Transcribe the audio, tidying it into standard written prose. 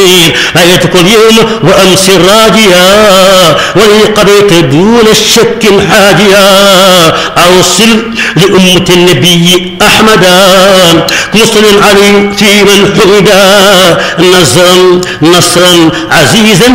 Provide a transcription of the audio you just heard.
آيتك اليوم وأمس راجيا وإن قضيت دون الشك حاجيا أوصل لأمة النبي أحمدا مصل علي في من حمدا نصرا عزيزا